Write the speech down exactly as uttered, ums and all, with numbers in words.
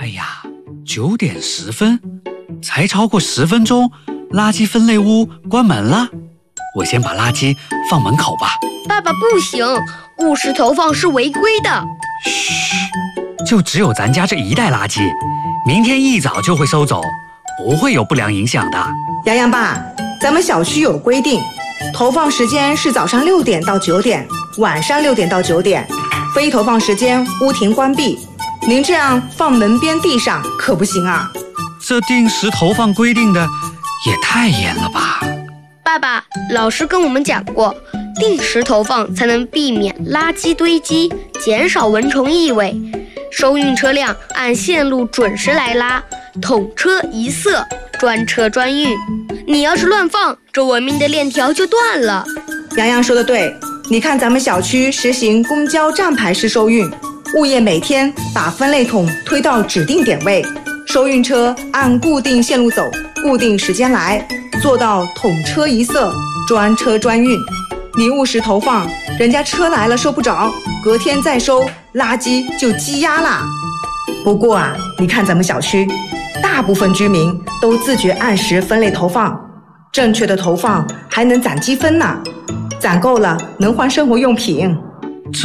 哎呀，九点十分，才超过十分钟，垃圾分类屋关门了。我先把垃圾放门口吧。 爸爸，不行，误食投放是违规的。 嘘，就只有咱家这一袋垃圾，明天一早就会收走，不会有不良影响的。 洋洋爸，咱们小区有规定，投放时间是早上六点到九点，晚上六点到九点，非投放时间屋庭关闭。您这样放门边地上可不行啊！ 这定时投放规定的也太严了吧？ 爸爸，老师跟我们讲过，定时投放才能避免垃圾堆积，减少蚊虫异味。收运车辆按线路准时来拉，统车一色，专车专运。你要是乱放，这文明的链条就断了。 洋洋说的对，你看咱们小区实行公交站牌式收运，物业每天把分类桶推到指定点位，收运车按固定线路走，固定时间来，做到统车一色，专车专运。你误时投放，人家车来了收不着，隔天再收，垃圾就积压啦。不过啊，你看咱们小区，大部分居民都自觉按时分类投放，正确的投放还能攒积分呢，攒够了能换生活用品。